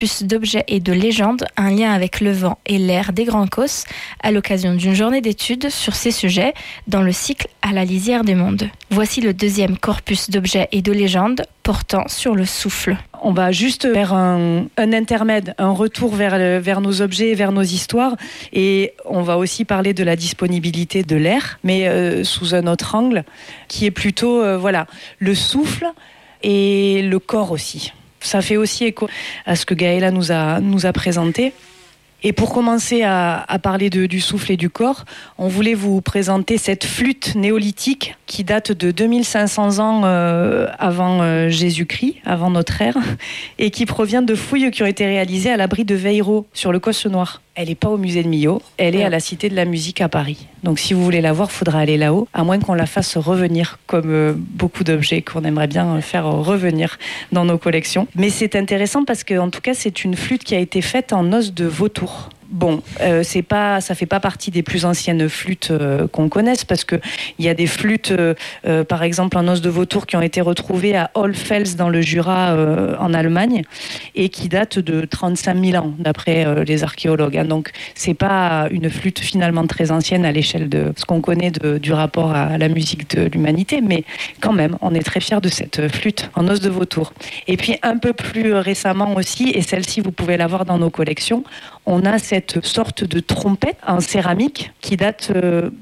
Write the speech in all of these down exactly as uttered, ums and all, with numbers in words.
Plus d'objets et de légendes, un lien avec le vent et l'air des Grands Causses à l'occasion d'une journée d'études sur ces sujets dans le cycle À la lisière des mondes. Voici le deuxième corpus d'objets et de légendes portant sur le souffle. On va juste faire un, un intermède, un retour vers, le, vers nos objets, vers nos histoires, et on va aussi parler de la disponibilité de l'air, mais euh, sous un autre angle, qui est plutôt euh, voilà, le souffle et le corps aussi. Ça fait aussi écho à ce que Gaëla nous a, nous a présenté. Et pour commencer à, à parler de, du souffle et du corps, on voulait vous présenter cette flûte néolithique qui date de deux mille cinq cents ans euh, avant euh, Jésus-Christ, avant notre ère, et qui provient de fouilles qui ont été réalisées à l'abri de Veiro, sur le Cosse Noir. Elle n'est pas au musée de Millau, elle est à la Cité de la Musique à Paris. Donc si vous voulez la voir, il faudra aller là-haut, à moins qu'on la fasse revenir, comme euh, beaucoup d'objets qu'on aimerait bien faire revenir dans nos collections. Mais c'est intéressant parce qu'en tout cas, c'est une flûte qui a été faite en os de vautour. Bon, euh, c'est pas, ça fait pas partie des plus anciennes flûtes euh, qu'on connaisse, parce que il y a des flûtes, euh, euh, par exemple en os de vautour, qui ont été retrouvées à Hohlfels dans le Jura euh, en Allemagne, et qui datent de trente-cinq mille ans d'après euh, les archéologues. Hein. Donc c'est pas une flûte finalement très ancienne à l'échelle de ce qu'on connaît de, du rapport à la musique de l'humanité, mais quand même, on est très fiers de cette flûte en os de vautour. Et puis un peu plus récemment aussi, et celle-ci vous pouvez la voir dans nos collections, on a cette sorte de trompette en céramique qui date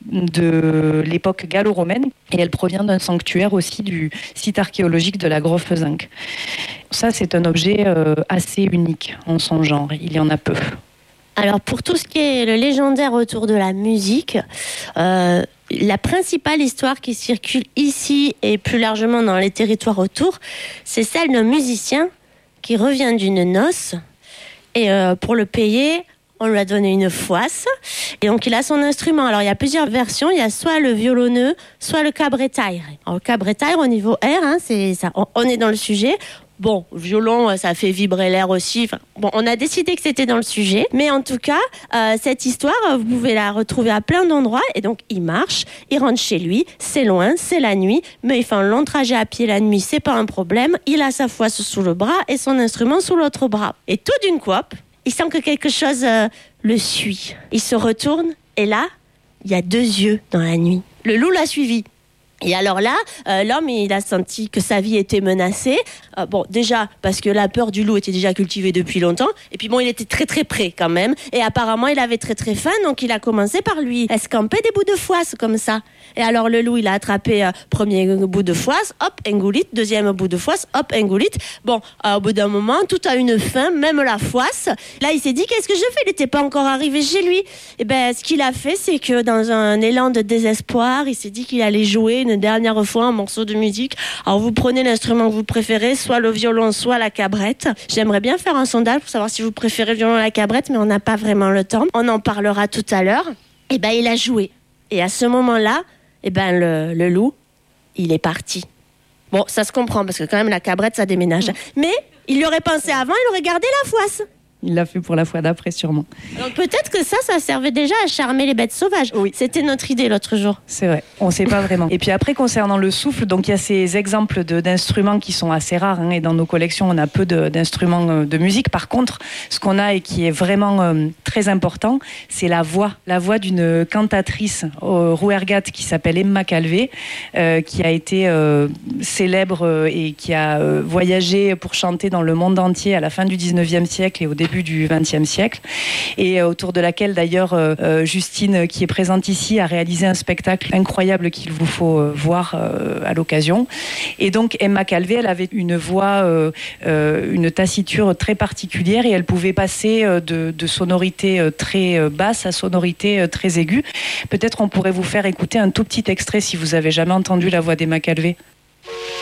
de l'époque gallo-romaine, et elle provient d'un sanctuaire aussi du site archéologique de la Grofezinck. Ça, c'est un objet assez unique en son genre, il y en a peu. Alors pour tout ce qui est le légendaire autour de la musique, euh, la principale histoire qui circule ici et plus largement dans les territoires autour, c'est celle d'un musicien qui revient d'une noce. Et euh, pour le payer, on lui a donné une fouasse. Et donc, il a son instrument. Alors, il y a plusieurs versions. Il y a soit le violonneux, soit le cabretaire. Alors, le cabretaire, au niveau air, hein, c'est ça, on, on est dans le sujet. Bon, violon, ça fait vibrer l'air aussi. Enfin, bon, on a décidé que c'était dans le sujet. Mais en tout cas, euh, cette histoire, vous pouvez la retrouver à plein d'endroits. Et donc, il marche, il rentre chez lui. C'est loin, c'est la nuit. Mais il fait un long trajet à pied la nuit, c'est pas un problème. Il a sa fouasse sous le bras et son instrument sous l'autre bras. Et tout d'une coupe, il sent que quelque chose euh, le suit. Il se retourne et là, il y a deux yeux dans la nuit. Le loup l'a suivi. Et alors là, euh, l'homme, il a senti que sa vie était menacée. Euh, bon, déjà, parce que la peur du loup était déjà cultivée depuis longtemps. Et puis bon, il était très très près quand même. Et apparemment, il avait très très faim. Donc, il a commencé par lui escamper des bouts de fouasse comme ça. Et alors, le loup, il a attrapé euh, premier bout de fouasse, hop, engoulite. Deuxième bout de fouasse, hop, engoulite. Bon, euh, au bout d'un moment, tout a une fin, même la fouasse. Là, il s'est dit, qu'est-ce que je fais ? Il n'était pas encore arrivé chez lui. Et ben, ce qu'il a fait, c'est que dans un élan de désespoir, il s'est dit qu'il allait jouer une dernière fois un morceau de musique. Alors vous prenez l'instrument que vous préférez, soit le violon, soit la cabrette. J'aimerais bien faire un sondage pour savoir si vous préférez le violon ou la cabrette, mais on n'a pas vraiment le temps. On en parlera tout à l'heure. Et ben il a joué. Et à ce moment-là, et ben le, le loup, il est parti. Bon, ça se comprend parce que quand même la cabrette ça déménage. Mais il y aurait pensé avant, il aurait gardé la fouasse. Il l'a fait pour la fois d'après, sûrement. Donc peut-être que ça, ça servait déjà à charmer les bêtes sauvages. Oui. C'était notre idée l'autre jour. C'est vrai, on ne sait pas vraiment. Et puis après, concernant le souffle, donc il y a ces exemples de, d'instruments qui sont assez rares, hein, et dans nos collections, on a peu de, d'instruments de musique. Par contre, ce qu'on a et qui est vraiment euh, très important, c'est la voix. La voix d'une cantatrice au Rouergat qui s'appelle Emma Calvé, euh, qui a été euh, célèbre euh, et qui a euh, voyagé pour chanter dans le monde entier à la fin du dix-neuvième siècle et au début du vingtième siècle, et autour de laquelle d'ailleurs euh, Justine, qui est présente ici, a réalisé un spectacle incroyable qu'il vous faut euh, voir euh, à l'occasion. Et donc Emma Calvé, elle avait une voix, euh, euh, une taciture très particulière, et elle pouvait passer euh, de, de sonorités euh, très basses à sonorités euh, très aiguës. Peut-être on pourrait vous faire écouter un tout petit extrait si vous avez jamais entendu la voix d'Emma Calvé.